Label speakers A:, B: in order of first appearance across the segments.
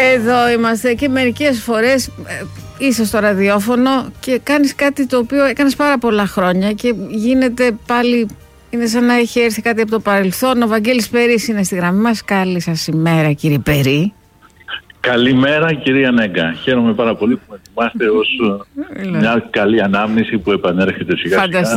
A: Εδώ είμαστε και μερικές φορές είσαι στο ραδιόφωνο και κάνεις κάτι το οποίο έκανες πάρα πολλά χρόνια και γίνεται πάλι, είναι σαν να έχει έρθει κάτι από το παρελθόν. Ο Βαγγέλης Περής είναι στη γραμμή μας. Καλή σας ημέρα, κύριε Περί.
B: Καλημέρα, κυρία Νέγκα. Χαίρομαι πάρα πολύ που με θυμάστε ως μια καλή ανάμνηση που επανέρχεται σιγά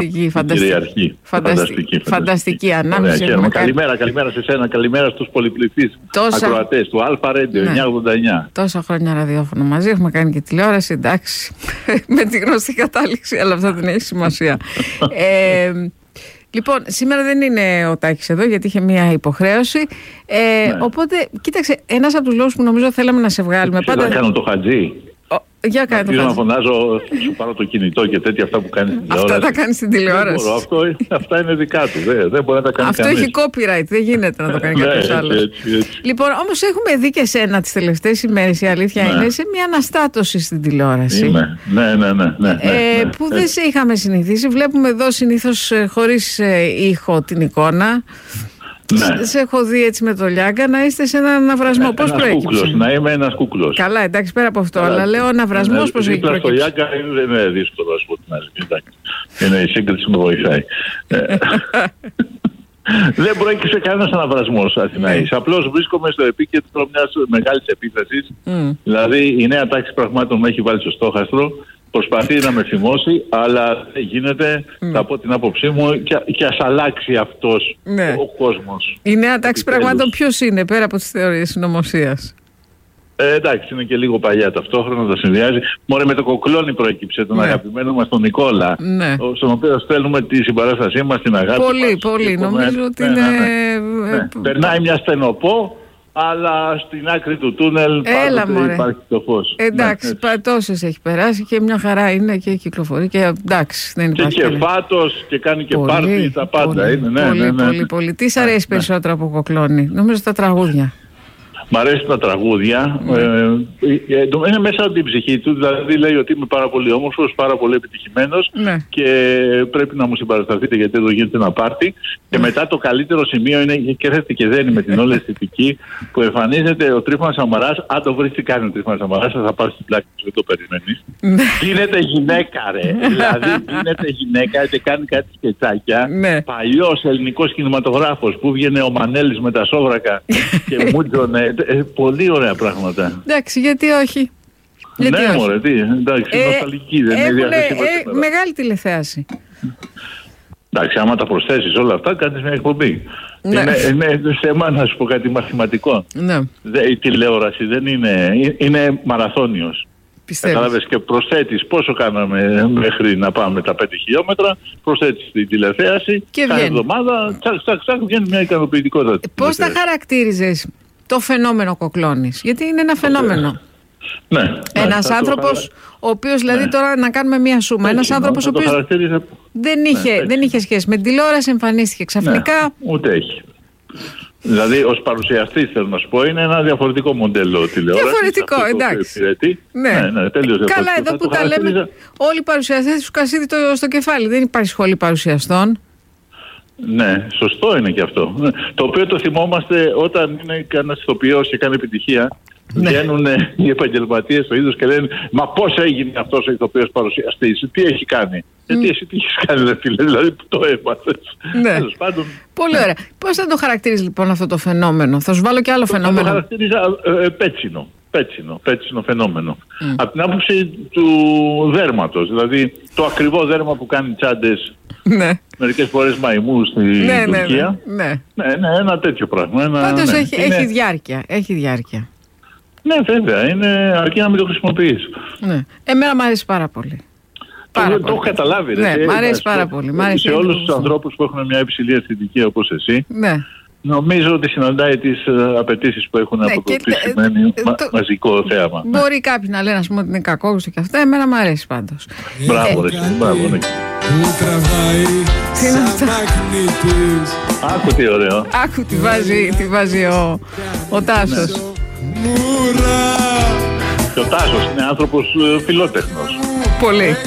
A: φανταστική ανάμνηση.
B: Καλημέρα σε σένα, καλημέρα στους πολυπληθείς ακροατές του Αλφα Ρέντιο 989.
A: Τόσα χρόνια ραδιόφωνο μαζί, έχουμε κάνει και τηλεόραση, εντάξει, με τη γνωστή κατάληξη, αλλά αυτό δεν έχει σημασία. Λοιπόν, σήμερα δεν είναι ο Τάκης εδώ γιατί είχε μία υποχρέωση. Οπότε, κοίταξε, ένας από τους λόγους που νομίζω θέλαμε να σε βγάλουμε.
B: Θα κάνω το χατζή.
A: Για κάνε το
B: χατζή. Να φωνάζω, σου πάρω το κινητό και τέτοια αυτά που κάνει στην τηλεόραση.
A: Αυτά τα κάνει στην τηλεόραση.
B: Αυτά είναι δικά του. Δεν μπορεί να τα κάνει.
A: Αυτό έχει copyright, δεν γίνεται να το κάνει κάποιος άλλος. Λοιπόν, όμως έχουμε δει και σένα τις τελευταίες ημέρες, η αλήθεια είναι, σε μια αναστάτωση στην τηλεόραση.
B: Ναι.
A: Που δεν σε είχαμε συνηθίσει. Βλέπουμε εδώ συνήθως χωρίς ήχο την εικόνα.
B: Ναι.
A: Σε έχω δει έτσι με το Λιάγκα να είστε σε έναν ναυρασμό. Πώς προέκυψε?
B: Να είμαι ένας κούκλος.
A: Καλά, εντάξει, πέρα από αυτό, αλλά λέω ναυρασμός πώς έχει προέκυψε?
B: Στο Λιάγκα δεν είναι δύσκολο, ας πω την άλλη. Είναι η σύγκριση που βοηθάει. Δεν προέκυψε κανένας αναβρασμός Αθηναής. Απλώς βρίσκομαι στο επίκεντρο μιας μεγάλης επίθεσης. Δηλαδή η νέα τάξη πραγμάτων με έχει βάλει στο στόχαστρο. Προσπαθεί να με θυμώσει, αλλά δεν γίνεται, θα πω την άποψή μου, και ας αλλάξει αυτός ο κόσμος.
A: Η νέα τάξη πραγμάτων ποιος είναι, πέρα από τις θεωρίες συνωμοσίας?
B: Εντάξει, είναι και λίγο παλιά ταυτόχρονα, τα συνδυάζει. Μωρέ, με το Κοκλώνη προέκυψε, τον αγαπημένο μας τον Νικόλα, στον οποίο στέλνουμε τη συμπαράστασή μας, την αγάπη μας.
A: Πολύ, νομίζω ότι είναι...
B: Περνάει μια στενοπό, αλλά στην άκρη του τούνελ πάντοτε υπάρχει το φως.
A: Εντάξει, τόσες έχει περάσει και μια χαρά είναι και κυκλοφορεί και εντάξει, δεν υπάρχει.
B: Και φάτος και κάνει και πάρτι, τα πάντα είναι.
A: Πολύ. Τι σ' αρέσει περισσότερο από Κοκλώνη? Νομίζω τα τραγούδια.
B: Μ' αρέσουν τα τραγούδια. Είναι μέσα από την ψυχή του. Δηλαδή λέει ότι είμαι πάρα πολύ όμορφος, πάρα πολύ επιτυχημένος και πρέπει να μου συμπαρασταθείτε γιατί εδώ γίνεται ένα πάρτι. Και μετά το καλύτερο σημείο είναι και έρχεται και δένει με την όλη αισθητική που εμφανίζεται ο Τρίφωνας Σαμαράς. Αν το βρεις τι κάνει ο Τρίφωνας Σαμαράς, θα πάρει την πλάτη του, δεν το περιμένεις. Γίνεται γυναίκα, ρε. Δηλαδή γίνεται γυναίκα και κάνει κάτι σκετσάκια. Παλιός ελληνικός κινηματογράφος που βγαινε ο Μανέλης με τα σόβρακα και μούτζωνε. Πολύ ωραία πράγματα.
A: Εντάξει, γιατί όχι?
B: Μωρέ, εντάξει, νοσταλγική δεν είναι διαθέσιμη.
A: Μεγάλη τηλεθέαση.
B: Εντάξει, άμα τα προσθέσεις όλα αυτά, κάνεις μια εκπομπή. Είναι θέμα, να σου πω κάτι μαθηματικό. Η τηλεόραση δεν είναι μαραθώνιος. Κατάλαβες, και προσθέτεις πόσο κάναμε μέχρι να πάμε τα 5 χιλιόμετρα, προσθέτεις την τηλεθέαση, κάθε εβδομάδα, τσακ, βγαίνει μια ικανοποιητικότητα.
A: Πώς θα χαρακτήριζες το φαινόμενο Κοκλώνης? Γιατί είναι ένα φαινόμενο. Ένας άνθρωπος ο οποίος, δηλαδή τώρα να κάνουμε μία σούμα, ένας άνθρωπος ο οποίος δεν είχε σχέση με την τηλεόραση, εμφανίστηκε ξαφνικά.
B: Ούτε έχει. Δηλαδή ως παρουσιαστής, θέλω να σου πω, είναι ένα διαφορετικό μοντέλο τηλεόραση.
A: Διαφορετικό, εντάξει.
B: Τελείως διαφορετικό.
A: Καλά, εδώ που τα λέμε, όλοι οι παρουσιαστές τους κασίδι στο κεφάλι. Δεν υπάρχει σχολή παρουσιαστών.
B: Ναι, σωστό είναι και αυτό. Το οποίο το θυμόμαστε όταν είναι κανένας ηθοποιός και κάνει επιτυχία. Βγαίνουν οι επαγγελματίες στο είδος και λένε «Μα πώς έγινε αυτός ο ηθοποιός παρουσιαστής, τι έχει κάνει?» Γιατί εσύ τι έχεις κάνει, ρε φίλε, δηλαδή που το έμαθες.
A: Πολύ ωραία. Πώς θα το χαρακτηρίζεις λοιπόν αυτό το φαινόμενο? Θα σου βάλω και άλλο φαινόμενο.
B: Το χαρακτηρίζα πέτσινο φαινόμενο. Από την άποψη του δέρματος, δηλαδή το ακριβό δέρμα που κάνει τσάντες μερικές φορές μαϊμού στην Τουρκία. Ένα τέτοιο πράγμα.
A: Πάντως έχει διάρκεια.
B: Ναι, βέβαια, αρκεί να μην το χρησιμοποιείς.
A: Εμένα μου αρέσει πάρα πολύ.
B: Το έχω καταλάβει.
A: Μ' αρέσει πάρα πολύ.
B: Σε όλους τους ανθρώπους που έχουν μια υψηλή αισθητική όπως εσύ, νομίζω ότι συναντάει τις απαιτήσεις που έχουν από το τι σημαίνει μαζικό θέαμα.
A: Μπορεί κάποιοι να λένε, ας πούμε, ότι είναι κακόγουστο και αυτά. Εμένα μου αρέσει πάντως.
B: Μπράβο, ρε. Άκου τι ωραίο.
A: Άκου τι βάζει ο Τάσος.
B: Και ο Τάσος είναι άνθρωπος φιλότεχνος.
A: Πολύ.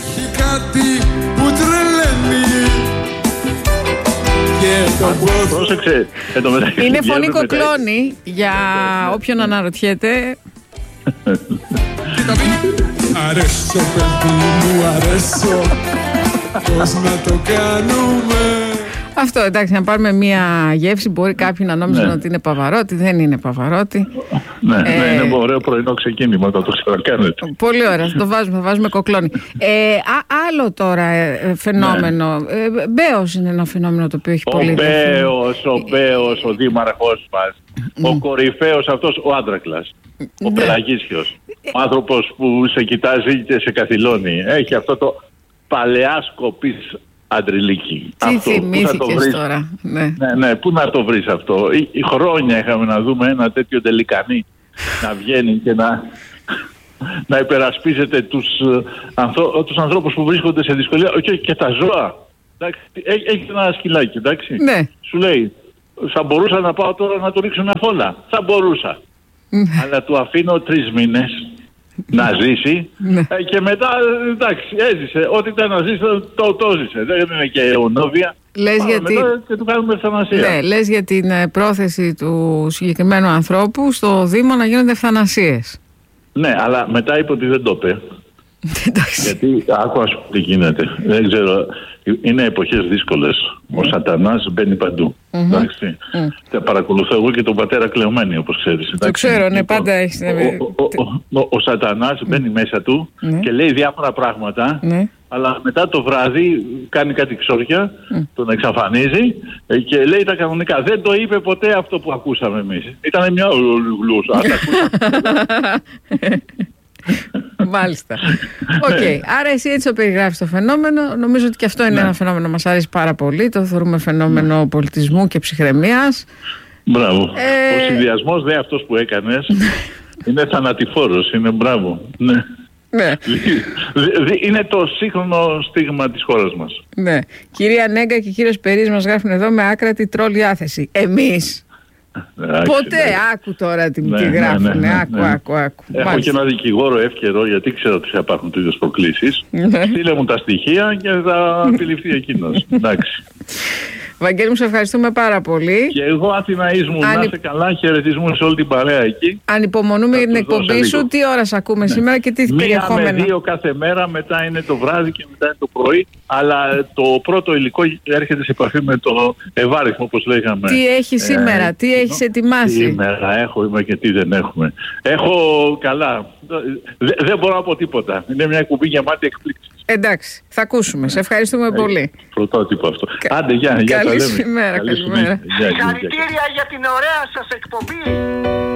B: Πρόσεξε.
A: Είναι φωνή Κοκλώνη, για όποιον αναρωτιέται.
C: Αρέσω παιδί μου, αρέσω. Πώς να το κάνουμε.
A: Αυτό, εντάξει, να πάρουμε μία γεύση. Μπορεί κάποιοι να νόμιζαν ότι είναι Παβαρότη. Δεν είναι Παβαρότη.
B: Ναι, είναι ωραίο πρωινό ξεκίνημα, θα το ξανακάνετε.
A: Πολύ ωραία, θα βάζουμε κοκλόνι. Άλλο τώρα φαινόμενο. Μπέος είναι ένα φαινόμενο το οποίο έχει πολύ
B: Ο Μπέος, ο δήμαρχος μας. Ο κορυφαίος αυτός, ο Άντρακλας. Ο Πελαγίσιος. Ο άνθρωπος που σε κοιτάζει και σε καθυλώνει. Έχει αυτό το παλαιά σκοπής αντριλίκι.
A: Τι θυμήθηκες τώρα.
B: Ναι, πού να το βρεις αυτό. Χρόνια είχαμε να δούμε ένα τέτοιο τελικανή να βγαίνει και να υπερασπίζεται τους ανθρώπους που βρίσκονται σε δυσκολία και τα ζώα. Έχει ένα σκυλάκι, εντάξει.
A: Ναι.
B: Σου λέει, θα μπορούσα να πάω τώρα να του ρίξω μια φόλα. Θα μπορούσα. Αλλά του αφήνω 3 μήνες να ζήσει και μετά, εντάξει, έζησε. Ό,τι ήταν να ζήσει, το ζήσε. Δεν είναι και αιωνόβια.
A: Λες γιατί...
B: και του κάνουμε ευθανασία.
A: Ναι, λες για την πρόθεση του συγκεκριμένου ανθρώπου στο Δήμο να γίνονται ευθανασίες.
B: Ναι, αλλά μετά είπε ότι δεν το είπε. Γιατί άκουα σου τι γίνεται. Δεν ξέρω. Είναι εποχές δύσκολες. Ο σατανάς μπαίνει παντού. Εντάξει. Παρακολουθώ εγώ και τον πατέρα Κλεωμένη, όπως ξέρεις.
A: Το ξέρω, ναι, πάντα έχεις.
B: Ο σατανάς μπαίνει μέσα του και λέει διάφορα πράγματα. Αλλά μετά το βράδυ κάνει κάτι ξόρια, τον εξαφανίζει και λέει τα κανονικά. Δεν το είπε ποτέ αυτό που ακούσαμε εμείς. Ήταν μια γλώσσα.
A: Μάλιστα. Άρα εσύ έτσι το περιγράφεις το φαινόμενο. Νομίζω ότι και αυτό είναι ένα φαινόμενο που μας αρέσει πάρα πολύ. Το θεωρούμε φαινόμενο πολιτισμού και ψυχραιμίας.
B: Μπράβο. Ο συνδυασμός αυτός που έκανες είναι θανατηφόρος. Είναι μπράβο. Ναι. Είναι το σύγχρονο στίγμα της χώρας μας.
A: Ναι. Κυρία Νέγκα και κύριος Περής μας γράφουν εδώ με άκρατη τρόλ διάθεση. Εμείς ποτέ, άκου τώρα τι γράφουνε, άκου.
B: Έχω και ένα δικηγόρο εύκαιρο, γιατί ξέρω ότι θα υπάρχουν τέτοιες προκλήσεις. Στείλε μου τα στοιχεία και θα αντιληφθεί εκείνος. Εντάξει.
A: Βαγγέλη μου, σε ευχαριστούμε πάρα πολύ.
B: Και εγώ Αθηναής μου, να είσαι καλά, χαιρετισμού σε όλη την παρέα εκεί.
A: Ανυπομονούμε για την εκπομπή σου. Τι ώρα ακούμε σήμερα και τι περιεχόμενα?
B: 1 με 2 κάθε μέρα, μετά είναι το βράδυ και μετά είναι το πρωί. Αλλά το πρώτο υλικό έρχεται σε επαφή με το ευάριθμο, όπως λέγαμε.
A: Τι έχει σήμερα, τι έχεις ετοιμάσει?
B: Σήμερα έχουμε και τι δεν έχουμε. Έχω καλά. Δεν μπορώ να πω τίποτα. Είναι μια εκπομπή γεμάτη εκπλήξεις.
A: Εντάξει, θα ακούσουμε. Σε ευχαριστούμε πολύ.
B: Πρωτότυπο αυτό. Άντε, γεια.
A: Καλή ημέρα.
D: Συγχαρητήρια για την ωραία σας εκπομπή.